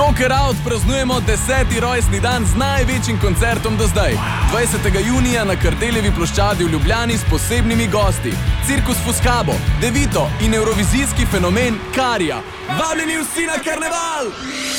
Joker Out praznujemo 10. rojstni dan z največjim koncertom do zdaj. 20. junija na Kardeljevi ploščadi v Ljubljani s posebnimi gosti. Cirkus Fuscabo, Devito in evrovizijski fenomen Karija. Vabljeni vsi na karneval!